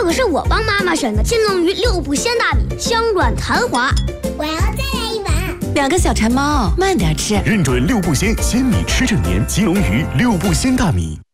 可是我帮妈妈选的金龙鱼6步鲜大米，香软弹滑。 我要再来一碗。 2个小馋猫，慢点吃。 认准6步鲜，鲜米吃正年，金龙鱼6步鲜大米。